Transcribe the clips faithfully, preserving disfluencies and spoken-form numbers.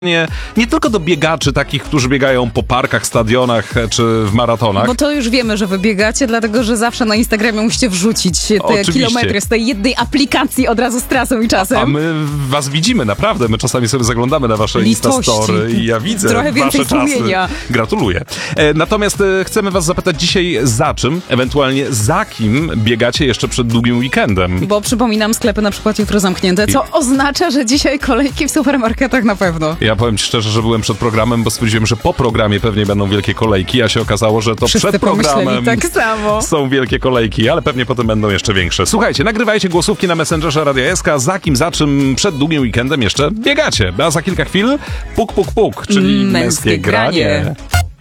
Nie, nie tylko do biegaczy takich, którzy biegają po parkach, stadionach czy w maratonach. Bo to już wiemy, że wy biegacie, dlatego że zawsze na Instagramie musicie wrzucić te Oczywiście. kilometry z tej jednej aplikacji od razu z trasą i czasem. A my was widzimy, naprawdę. My czasami sobie zaglądamy na wasze Litości. Instastory i ja widzę Trochę więcej wasze czasy. sumienia. Gratuluję. E, natomiast e, chcemy was zapytać dzisiaj za czym, ewentualnie za kim biegacie jeszcze przed długim weekendem. Bo przypominam, sklepy na przykład jutro zamknięte, co oznacza, że dzisiaj kolejki w supermarketach na pewno. Ja powiem ci szczerze, że byłem przed programem, bo stwierdziłem, że po programie pewnie będą wielkie kolejki, a się okazało, że to Wszyscy przed programem pomyśleli tak samo. są wielkie kolejki, ale pewnie potem będą jeszcze większe. Słuchajcie, nagrywajcie głosówki na Messengerze Radia S K, za kim, za czym przed długim weekendem jeszcze biegacie. A za kilka chwil puk, puk, puk, czyli Męskie męskie granie.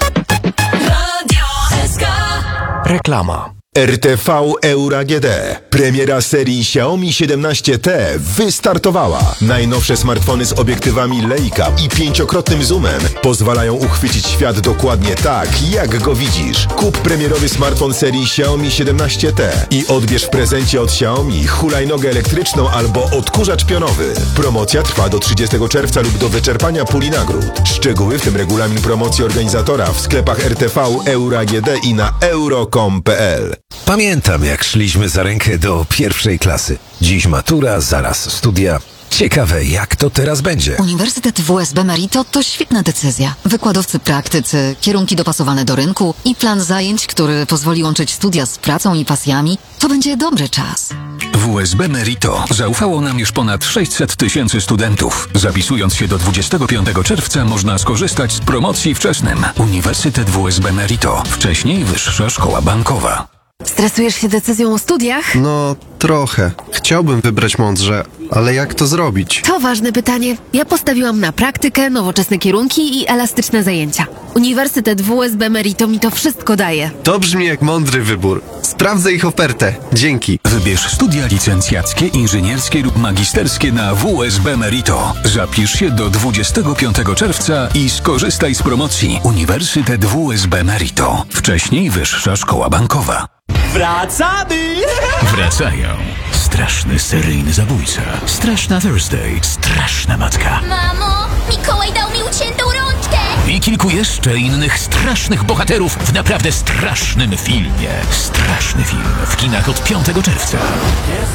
Reklama. R T V Euro A G D. Premiera serii Xiaomi siedemnaście T wystartowała. Najnowsze smartfony z obiektywami Leica i pięciokrotnym zoomem pozwalają uchwycić świat dokładnie tak, jak go widzisz. Kup premierowy smartfon serii Xiaomi siedemnaście T i odbierz w prezencie od Xiaomi hulajnogę elektryczną albo odkurzacz pionowy. Promocja trwa do trzydziestego czerwca lub do wyczerpania puli nagród. Szczegóły, w tym regulamin promocji organizatora, w sklepach R T V Euro A G D i na euro kropka com kropka p l. Pamiętam, jak szliśmy za rękę do pierwszej klasy. Dziś matura, zaraz studia. Ciekawe, jak to teraz będzie. Uniwersytet W S B Merito to świetna decyzja. Wykładowcy praktycy, kierunki dopasowane do rynku i plan zajęć, który pozwoli łączyć studia z pracą i pasjami, to będzie dobry czas. W S B Merito zaufało nam już ponad sześćset tysięcy studentów. Zapisując się do dwudziestego piątego czerwca można skorzystać z promocji wczesnym. Uniwersytet W S B Merito. Wcześniej Wyższa Szkoła Bankowa. Stresujesz się decyzją o studiach? No, trochę. Chciałbym wybrać mądrze, ale jak to zrobić? To ważne pytanie. Ja postawiłam na praktykę, nowoczesne kierunki i elastyczne zajęcia. Uniwersytet W S B Merito mi to wszystko daje. To brzmi jak mądry wybór. Sprawdzę ich ofertę. Dzięki. Wybierz studia licencjackie, inżynierskie lub magisterskie na W S B Merito. Zapisz się do dwudziestego piątego czerwca i skorzystaj z promocji. Uniwersytet W S B Merito. Wcześniej Wyższa Szkoła Bankowa. Wracamy! Wracają. Straszny seryjny zabójca. Straszna Thursday. Straszna matka. Mamo, Mikołaj dał mi uciętą rączkę! I kilku jeszcze innych strasznych bohaterów w naprawdę strasznym filmie. Straszny film w kinach od piątego czerwca.